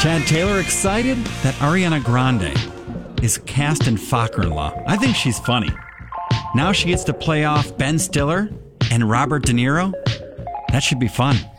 Chad Taylor excited that Ariana Grande is cast in Focker-in-Law. I think she's funny. Now she gets to play off Ben Stiller and Robert De Niro. That should be fun.